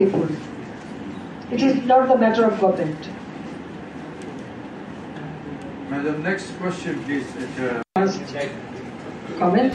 It is not the matter of government. Madam, next question, please. Comment.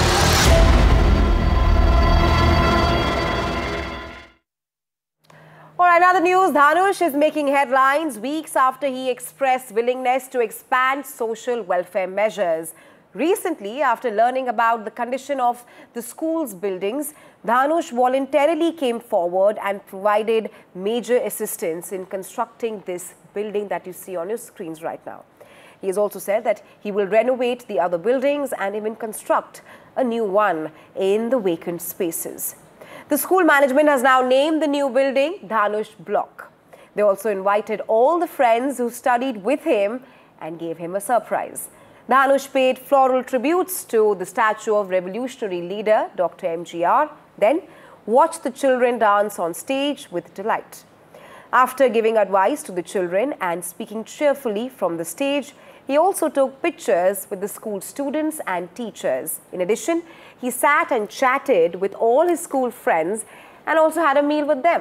All right, other news. Dhanush is making headlines weeks after he expressed willingness to expand social welfare measures. Recently, after learning about the condition of the school's buildings, Dhanush voluntarily came forward and provided major assistance in constructing this building that you see on your screens right now. He has also said that he will renovate the other buildings and even construct a new one in the vacant spaces. The school management has now named the new building Dhanush Block. They also invited all the friends who studied with him and gave him a surprise. Dhanush paid floral tributes to the statue of revolutionary leader Dr. MGR, then watched the children dance on stage with delight. After giving advice to the children and speaking cheerfully from the stage, he also took pictures with the school students and teachers. In addition, he sat and chatted with all his school friends and also had a meal with them.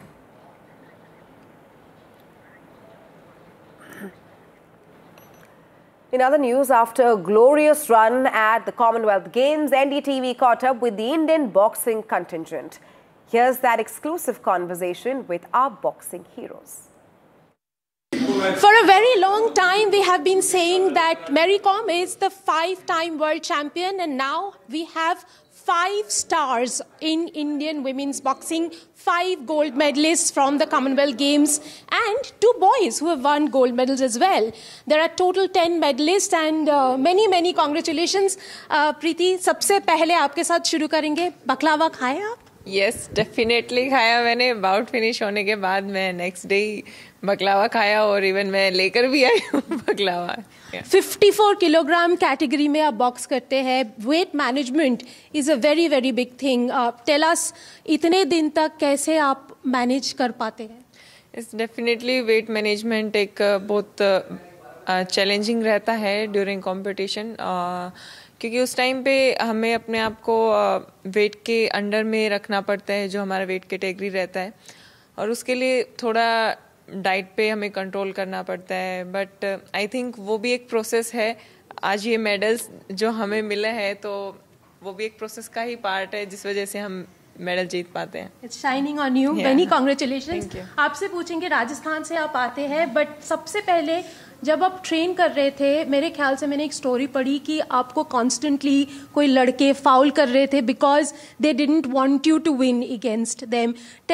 In other news, after a glorious run at the Commonwealth Games, NDTV caught up with the Indian boxing contingent. Here's that exclusive conversation with our boxing heroes. For a very long time, we have been saying that Mary Kom is the 5-time world champion, and now we have 5 stars in Indian women's boxing, 5 gold medalists from the Commonwealth Games, and 2 boys who have won gold medals as well. There are total 10 medalists, and many congratulations. Preeti, सबसे पहले आपके साथ शुरू करेंगे. बकलावा खाए आप? Yes, definitely खाया मैंने. बाउट फिनिश होने के बाद मैं नेक्स्ट डे बकलावा खाया और इवन मैं लेकर भी आई हूँ बकलावा. 54 किलोग्राम कैटेगरी में आप बॉक्स करते हैं. Weight management is a very big thing. Tell us, इतने दिन तक कैसे आप मैनेज कर पाते हैं? इट्स डेफिनेटली वेट मैनेजमेंट एक बहुत चैलेंजिंग रहता है ड्यूरिंग कंपटीशन, क्योंकि उस टाइम पे हमें अपने आप को वेट के अंडर में रखना पड़ता है जो हमारा वेट कैटेगरी रहता है, और उसके लिए थोड़ा डाइट पे हमें कंट्रोल करना पड़ता है. बट आई थिंक वो भी एक प्रोसेस है. आज ये मेडल्स जो हमें मिले हैं तो वो भी एक प्रोसेस का ही पार्ट है जिस वजह से हम मेडल जीत पाते हैं. It's shining on you. Many congratulations. आपसे पूछेंगे, राजस्थान से आप आते हैं, बट सबसे पहले जब आप ट्रेन कर रहे थे, मेरे ख्याल से मैंने एक स्टोरी पढ़ी कि आपको कॉन्स्टेंटली कोई लड़के फाउल कर रहे थे because they didn't want you to win against them.